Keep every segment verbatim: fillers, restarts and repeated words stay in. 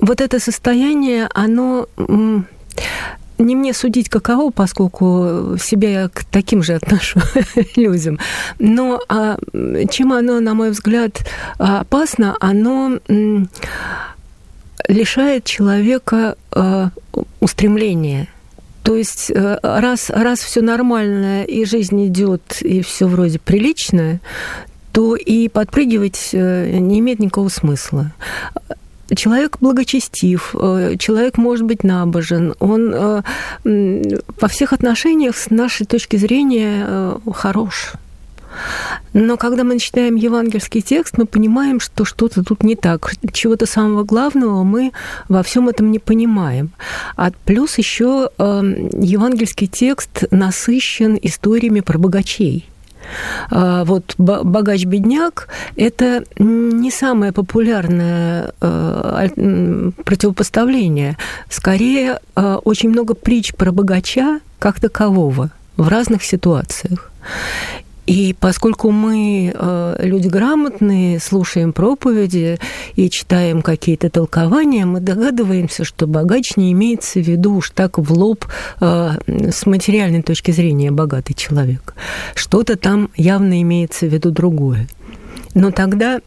вот это состояние, оно... Не мне судить, каково, поскольку себя я к таким же отношу людям. Но а, чем оно, на мой взгляд, опасно, оно м, лишает человека а, устремления. То есть раз, раз все нормально, и жизнь идет, и все вроде приличное, то и подпрыгивать не имеет никакого смысла. Человек благочестив, человек может быть набожен, он во всех отношениях с нашей точки зрения хорош. Но когда мы читаем евангельский текст, мы понимаем, что что-то тут не так. Чего-то самого главного мы во всем этом не понимаем. А плюс еще евангельский текст насыщен историями про богачей. Вот богач-бедняк – это не самое популярное противопоставление. Скорее, очень много притч про богача как такового в разных ситуациях. И поскольку мы, люди грамотные, слушаем проповеди и читаем какие-то толкования, мы догадываемся, что богач не имеется в виду уж так в лоб с материальной точки зрения богатый человек. Что-то там явно имеется в виду другое. Но тогда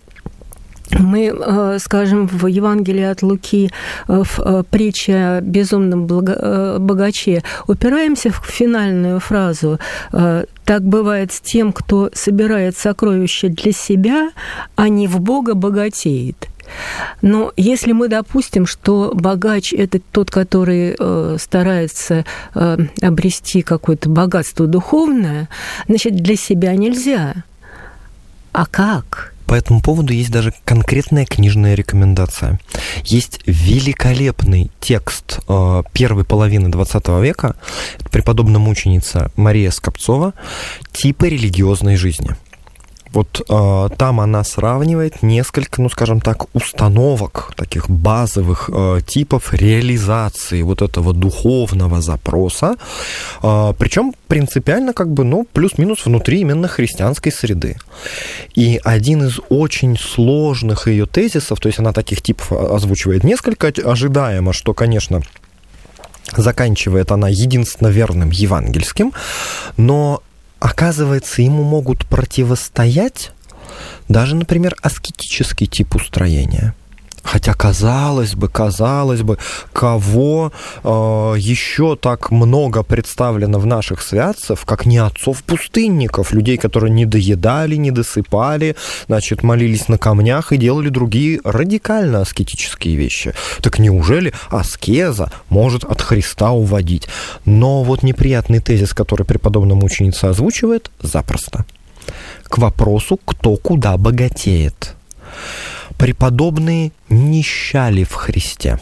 мы, скажем, в Евангелии от Луки, в притче о безумном богаче, упираемся в финальную фразу «Так бывает с тем, кто собирает сокровища для себя, а не в Бога богатеет». Но если мы допустим, что богач – это тот, который старается обрести какое-то богатство духовное, значит, для себя нельзя. А как? По этому поводу есть даже конкретная книжная рекомендация. Есть великолепный текст э, первой половины двадцатого века, это преподобная мученица Мария Скопцова «Типы религиозной жизни». Вот э, там она сравнивает несколько, ну, скажем так, установок, таких базовых э, типов реализации вот этого духовного запроса, э, причем принципиально как бы, ну, плюс-минус внутри именно христианской среды. И один из очень сложных ее тезисов, то есть она таких типов озвучивает несколько, ожидаемо, что, конечно, заканчивает она единственно верным евангельским, но оказывается, ему могут противостоять даже, например, аскетический тип устроения. Хотя, казалось бы, казалось бы, кого э, еще так много представлено в наших святцев, как не отцов-пустынников, людей, которые не доедали, не досыпали, значит, молились на камнях и делали другие радикально аскетические вещи. Так неужели аскеза может от Христа уводить? Но вот неприятный тезис, который преподобная мученица озвучивает, запросто. К вопросу, кто куда богатеет. Преподобные нищали в Христе.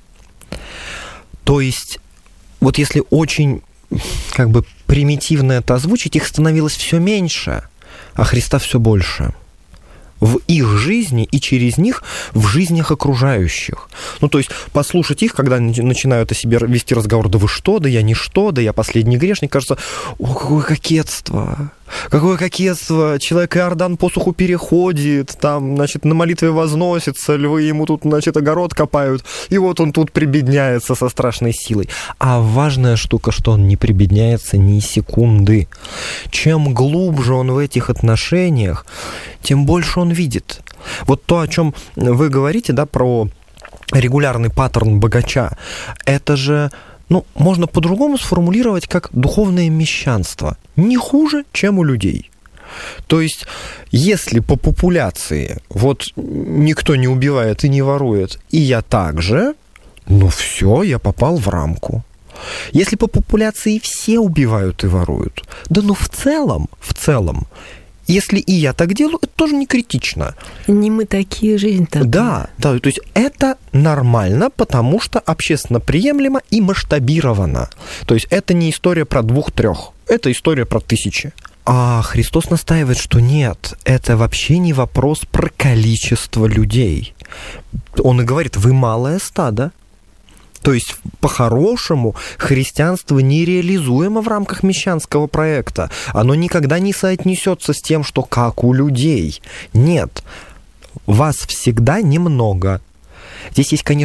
То есть, вот если очень как бы примитивно это озвучить, их становилось все меньше, а Христа все больше. В их жизни и через них в жизнях окружающих. Ну, то есть, послушать их, когда начинают о себе вести разговор, да вы что, да я ничто, да я последний грешник, кажется, о, какое кокетство, какое кокетство, человек Иордан посуху переходит, там, значит, на молитве возносится, львы ему тут, значит, огород копают, и вот он тут прибедняется со страшной силой. А важная штука, что он не прибедняется ни секунды. Чем глубже он в этих отношениях, тем больше он видит. Вот то, о чем вы говорите, да, про регулярный паттерн богача, это же, ну, можно по-другому сформулировать как духовное мещанство. Не хуже, чем у людей. То есть, если по популяции вот никто не убивает и не ворует, и я также, ну все, я попал в рамку. Если по популяции все убивают и воруют, да ну в целом, в целом, если и я так делаю, это тоже не критично. Не мы такие, жизнь такая. Да, да, то есть это нормально, потому что общественно приемлемо и масштабировано. То есть это не история про двух-трех, это история про тысячи. А Христос настаивает, что нет, это вообще не вопрос про количество людей. Он и говорит, вы малое стадо. То есть, по-хорошему, христианство нереализуемо в рамках мещанского проекта. Оно никогда не соотнесется с тем, что как у людей. Нет, вас всегда немного. Здесь есть, конечно,